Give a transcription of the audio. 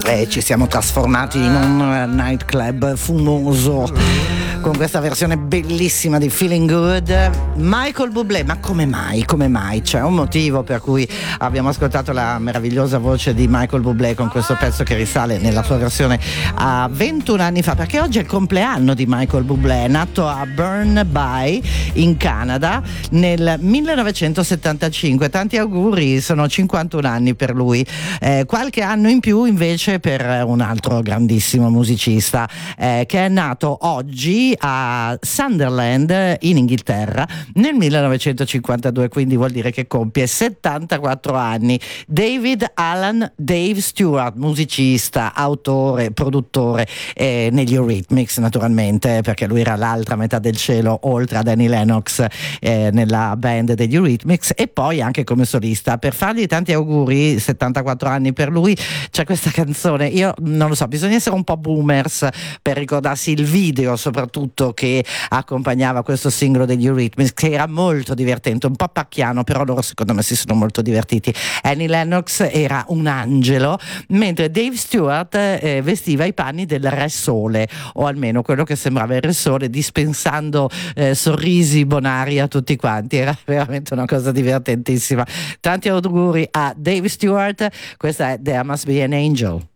Ci siamo trasformati in un nightclub fumoso con questa versione bellissima di Feeling Good. Michael Bublé, ma come mai? Come mai? C'è un motivo per cui abbiamo ascoltato la meravigliosa voce di Michael Bublé con questo pezzo che risale nella sua versione a 21 anni fa, perché oggi è il compleanno di Michael Bublé, nato a Burnaby in Canada nel 1975. Tanti auguri, sono 51 anni per lui, qualche anno in più invece per un altro grandissimo musicista che è nato oggi a Sunderland in Inghilterra nel 1952, quindi vuol dire che compie 74 anni. David Alan Dave Stewart, musicista, autore, produttore negli Eurythmics, naturalmente, perché lui era l'altra metà del cielo oltre a Annie Lennox nella band degli Eurythmics, e poi anche come solista. Per fargli tanti auguri, 74 anni per lui, c'è questa canzone, io non lo so, bisogna essere un po' boomers per ricordarsi il video soprattutto che accompagnava questo singolo degli Eurythmics, che era molto divertente, un po' pacchiano, però loro secondo me si sono molto divertiti. Annie Lennox era un angelo, mentre Dave Stewart vestiva i panni del Re Sole, o almeno quello che sembrava il Re Sole, dispensando sorrisi bonari a tutti quanti. Era veramente una cosa divertentissima. Tanti auguri a Dave Stewart. Questa è There Must Be an Angel.